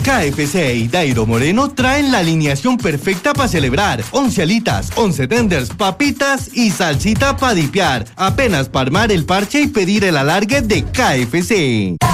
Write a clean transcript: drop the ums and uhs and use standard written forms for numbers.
KFC y Dairo Moreno traen la alineación perfecta para celebrar. 11 alitas, 11 tenders, papitas y salsita para dipear. Apenas para armar el parche y pedir el alargue de KFC.